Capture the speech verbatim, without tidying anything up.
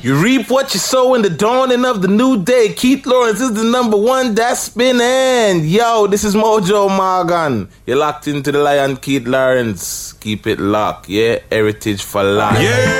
You reap what you sow in the dawning of the new day. Keith Lawrence is the number one that's spinning. Yo, this is Mojo Morgan. You're locked into the Lion Keith Lawrence. Keep it locked, yeah? Heritage for life. Yeah.